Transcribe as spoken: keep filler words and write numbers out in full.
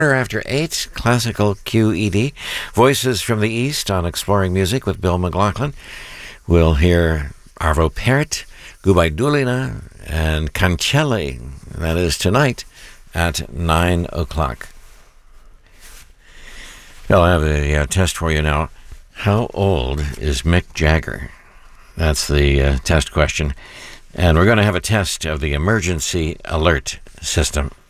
After eight, classical Q E D. Voices from the East on Exploring Music with Bill McLaughlin. We'll hear Arvo Pärt, Gubaidulina, and Cancelli. That is tonight at nine o'clock. I'll have a uh, test for you now. How old is Mick Jagger? That's the uh, test question. And we're going to have a test of the emergency alert system.